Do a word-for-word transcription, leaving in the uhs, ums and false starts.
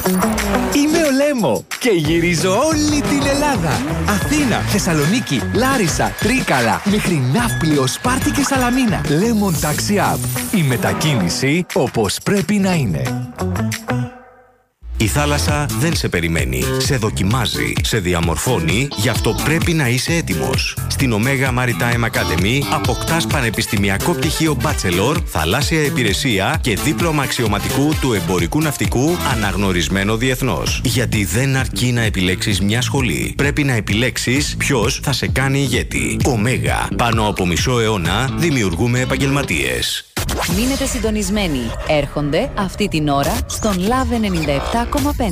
Είμαι ο Λέμο και γυρίζω όλη την Ελλάδα. Αθήνα, Θεσσαλονίκη, Λάρισα, Τρίκαλα, μέχρι Ναύπλιο, Σπάρτη και Σαλαμίνα. Lemon Taxi App. Η μετακίνηση όπως πρέπει να είναι. Η θάλασσα δεν σε περιμένει, σε δοκιμάζει, σε διαμορφώνει, γι' αυτό πρέπει να είσαι έτοιμος. Στην Omega Maritime Academy αποκτάς πανεπιστημιακό πτυχίο Bachelor, θαλάσσια υπηρεσία και δίπλωμα αξιωματικού του εμπορικού ναυτικού αναγνωρισμένο διεθνώς. Γιατί δεν αρκεί να επιλέξεις μια σχολή. Πρέπει να επιλέξεις ποιος θα σε κάνει ηγέτη. Omega. Πάνω από μισό αιώνα δημιουργούμε επαγγελματίες. Μείνετε συντονισμένοι. Έρχονται αυτή την ώρα στον Love ενενήντα επτά κόμμα πέντε.